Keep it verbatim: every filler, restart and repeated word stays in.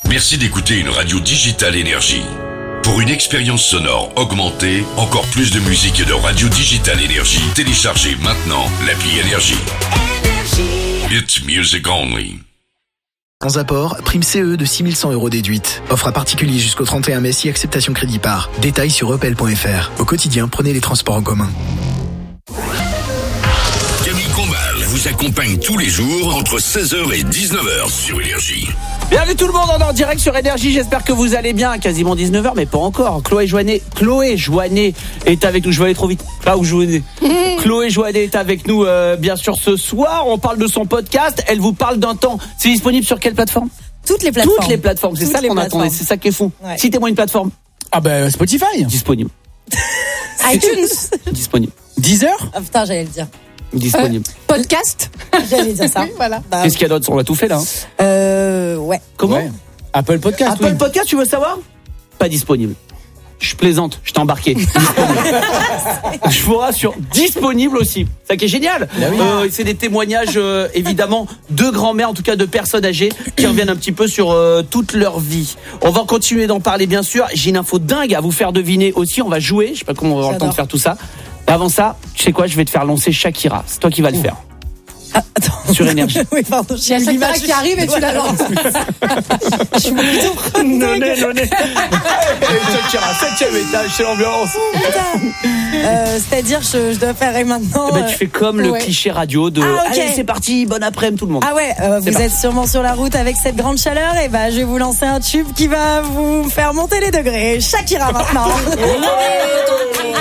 Merci d'écouter une radio digitale Énergie. Pour une expérience sonore augmentée, encore plus de musique et de radio digitale Énergie, téléchargez maintenant l'appli Énergie. It's music only. Sans apport, prime C E de six mille cent euros déduite. Offre à particulier jusqu'au trente et un mai si acceptation crédit par. Détails sur opel point f r. Au quotidien, prenez les transports en commun. Camille Combal vous accompagne tous les jours entre seize heures et dix-neuf heures sur Énergie. Bienvenue tout le monde en direct sur Énergie, j'espère que vous allez bien, quasiment dix-neuf heures mais pas encore. Chloé Joannet, Chloé Joannet est avec nous, je vais aller trop vite, là où Joannet. Chloé Joannet est avec nous euh, bien sûr ce soir, on parle de son podcast, elle vous parle d'un temps, c'est disponible sur quelle plateforme ? Toutes les plateformes. Toutes les plateformes, c'est Toutes ça les qu'on plateformes. attendait, c'est ça qui est fou. Ouais. Citez-moi une plateforme. Ah ben Spotify. Disponible. iTunes. Disponible. Deezer. Ah putain, j'allais le dire. Disponible. Podcast. J'allais dire ça. Voilà. Bah, Qu'est-ce qu'il y a d'autre ? On l'a tout fait là. Hein. euh, ouais. Comment ? Ouais. Apple Podcast. Apple oui. Podcast, tu veux savoir ? Pas disponible. Je plaisante, je t'ai embarqué. Je vous rassure, disponible aussi. C'est ça qui est génial. oui. Euh, c'est des témoignages euh, évidemment de grand-mères, en tout cas de personnes âgées qui reviennent un petit peu sur euh, toute leur vie. On va continuer d'en parler bien sûr. J'ai une info dingue à vous faire deviner aussi. On va jouer. Je sais pas comment on va avoir le temps de faire tout ça. Et avant ça, tu sais quoi ? Je vais te faire lancer Shakira. C'est toi qui vas le faire. Ah, attends. Sur Énergie. Oui, pardon. Il y a Shakira qui arrive et tu la lances. Je suis plutôt Noné, noné. Shakira, septième étage, c'est l'ambiance. euh, C'est-à-dire, je, je dois faire maintenant. Eh ben, tu fais comme le ouais. cliché radio de Ah, ok. allez, c'est parti, bon après-midi tout le monde. Ah ouais, euh, vous parti. êtes sûrement sur la route avec cette grande chaleur. Et bah, je vais vous lancer un tube qui va vous faire monter les degrés. Shakira maintenant.